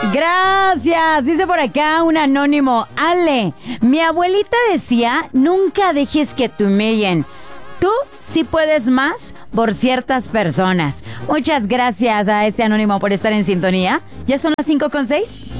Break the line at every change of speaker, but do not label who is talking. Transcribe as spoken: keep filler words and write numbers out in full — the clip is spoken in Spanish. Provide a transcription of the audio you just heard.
Gracias. Dice por acá un anónimo. Ale, mi abuelita decía, nunca dejes que te humillen. Tú sí puedes más por ciertas personas. Muchas gracias a este anónimo por estar en sintonía. Ya son las cinco con seis.